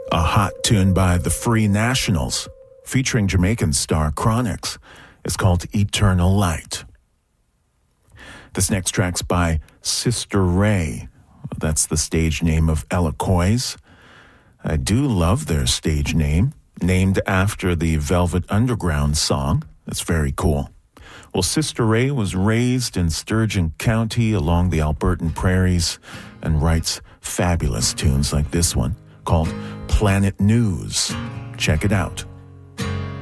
A hot tune by the Free Nationals, featuring Jamaican star Chronix, is called Eternal Light. This next track's by Sister Ray. That's the stage name of Ella Coys. I do love their stage name, named after the Velvet Underground song. That's very cool. Well, Sister Ray was raised in Sturgeon County along the Albertan prairies and writes fabulous tunes like this one called Planet News. Check it out.